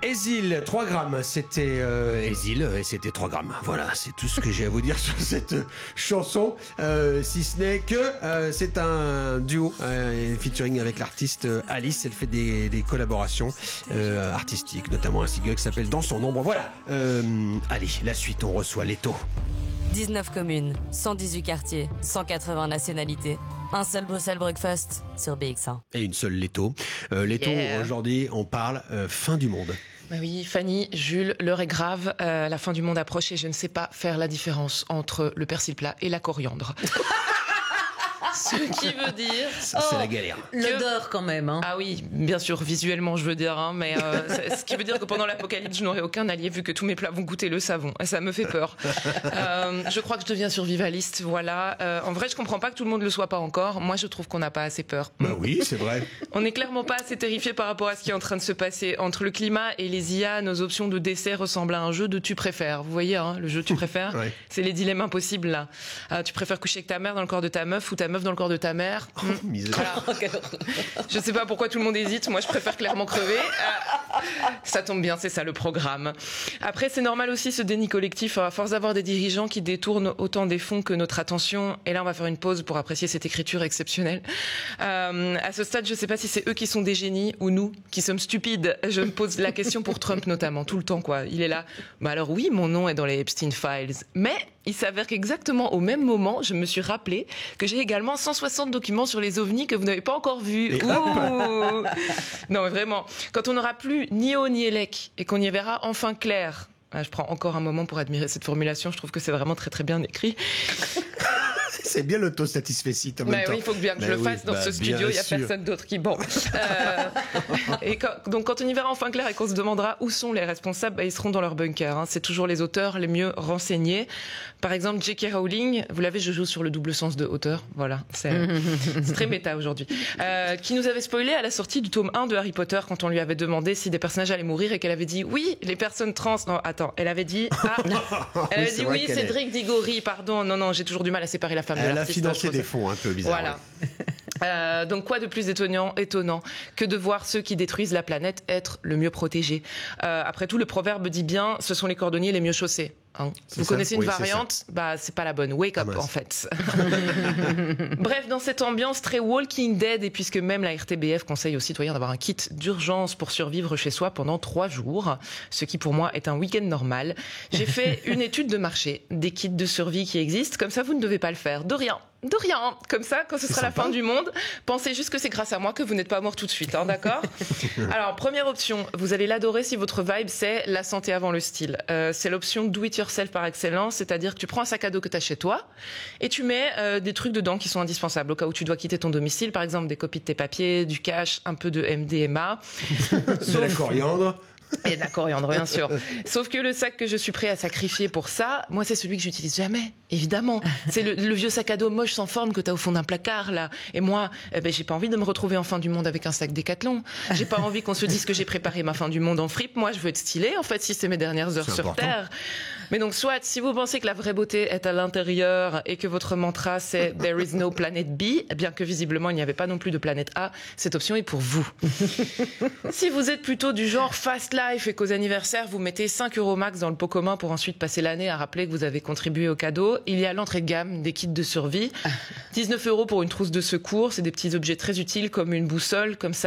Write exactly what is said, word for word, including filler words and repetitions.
Esil, trois grammes, c'était euh, Esil et c'était trois grammes. Voilà, c'est tout ce que j'ai à vous dire sur cette chanson, euh, si ce n'est que euh, c'est un duo, euh, featuring avec l'artiste Alice. Elle fait des, des collaborations euh, artistiques, notamment un single qui s'appelle Dans son ombre. Voilà, euh, allez, la suite, on reçoit Leto. dix-neuf communes, cent dix-huit quartiers, cent quatre-vingts nationalités. Un seul Bruxelles Breakfast sur B X un. Et une seule Leto. Euh, Leto, yeah. Aujourd'hui, on parle euh, fin du monde. Bah oui, Fanny, Jules, l'heure est grave, euh, la fin du monde approche et je ne sais pas faire la différence entre le persil plat et la coriandre. Ce qui veut dire... Ça, c'est oh, la galère. L'odeur quand même. Hein. Ah oui, bien sûr, visuellement, je veux dire. Hein, mais euh, ce qui veut dire que pendant l'apocalypse, je n'aurai aucun allié vu que tous mes plats vont goûter le savon. Et ça me fait peur. euh, je crois que je deviens survivaliste, voilà. Euh, en vrai, je comprends pas que tout le monde le soit pas encore. Moi, je trouve qu'on n'a pas assez peur. Bah oui, c'est vrai. On n'est clairement pas assez terrifié par rapport à ce qui est en train de se passer. Entre le climat et les I A, nos options de dessert ressemblent à un jeu de tu préfères. Vous voyez, hein, le jeu tu préfères, ouais. C'est les dilemmes impossibles, là. Euh, tu préfères coucher avec ta mère dans le corps de ta meuf ou ta meuf dans le corps de ta mère? Oh, misère. Je sais pas pourquoi tout le monde hésite. Moi, je préfère clairement crever. Euh, ça tombe bien, c'est ça le programme. Après, c'est normal aussi ce déni collectif. À force d'avoir des dirigeants qui détournent autant des fonds que notre attention. Et là, on va faire une pause pour apprécier cette écriture exceptionnelle. Euh, à ce stade, je sais pas si c'est eux qui sont des génies ou nous qui sommes stupides. Je me pose la question pour Trump notamment tout le temps, quoi. Il est là. Bah alors oui, mon nom est dans les Epstein Files, mais il s'avère qu'exactement au même moment, je me suis rappelé que j'ai également cent soixante documents sur les ovnis que vous n'avez pas encore vus. Ouh. Non, mais vraiment, quand on n'aura plus ni eau ni élec et qu'on y verra enfin clair. Je prends encore un moment pour admirer cette formulation. Je trouve que c'est vraiment très très bien écrit. C'est bien l'autosatisfecit en même bah temps. Oui, il faut bien que bah je le fasse oui, dans bah ce studio, il n'y a sûr. Personne d'autre qui... Bon. Euh, et quand, donc quand on y verra enfin clair et qu'on se demandera où sont les responsables, bah, ils seront dans leur bunker. Hein. C'est toujours les auteurs les mieux renseignés. Par exemple, J K Rowling, vous l'avez, je joue sur le double sens de auteur. Voilà, c'est, c'est très méta aujourd'hui. Euh, qui nous avait spoilé à la sortie du tome un de Harry Potter quand on lui avait demandé si des personnages allaient mourir et qu'elle avait dit oui, les personnes trans... Non, attends, elle avait dit... Ah, elle avait dit oui, Cédric est... Diggory, pardon. Non, non, j'ai toujours du mal à séparer la femme Elle de a financé des fonds un peu bizarres. Voilà. Euh, donc quoi de plus étonnant, étonnant que de voir ceux qui détruisent la planète être le mieux protégés. Euh, après tout, le proverbe dit bien, ce sont les cordonniers les mieux chaussés. Hein. Vous ça connaissez une oui, variante, c'est bah c'est pas la bonne. Wake up ah, en fait. Bref, dans cette ambiance très Walking Dead, et puisque même la R T B F conseille aux citoyens d'avoir un kit d'urgence pour survivre chez soi pendant trois jours, ce qui pour moi est un week-end normal, j'ai fait une étude de marché des kits de survie qui existent. Comme ça, vous ne devez pas le faire. De rien. De rien. Comme ça, quand ce c'est sera sympa. La fin du monde, pensez juste que c'est grâce à moi que vous n'êtes pas mort tout de suite, hein, d'accord? Alors, première option, vous allez l'adorer si votre vibe, c'est la santé avant le style. Euh, c'est l'option do it yourself par excellence, c'est-à-dire que tu prends un sac à dos que tu as chez toi et tu mets euh, des trucs dedans qui sont indispensables au cas où tu dois quitter ton domicile, par exemple des copies de tes papiers, du cash, un peu de M D M A. De la coriandre. Et de la coriandre, bien sûr. Sauf que le sac que je suis prêt à sacrifier pour ça, moi, c'est celui que j'utilise jamais, évidemment. C'est le, le vieux sac à dos moche sans forme que t'as au fond d'un placard, là. Et moi, eh ben, j'ai pas envie de me retrouver en fin du monde avec un sac Décathlon. J'ai pas envie qu'on se dise que j'ai préparé ma fin du monde en fripe. Moi, je veux être stylée, en fait, si c'est mes dernières heures c'est sur important. Terre. Mais donc, soit, si vous pensez que la vraie beauté est à l'intérieur et que votre mantra, c'est There is no planet B, bien que visiblement, il n'y avait pas non plus de planète A, cette option est pour vous. Si vous êtes plutôt du genre fast life et qu'aux anniversaires, vous mettez cinq euros max dans le pot commun pour ensuite passer l'année à rappeler que vous avez contribué au cadeau, il y a l'entrée de gamme des kits de survie. dix-neuf euros pour une trousse de secours. C'est des petits objets très utiles comme une boussole, comme ça.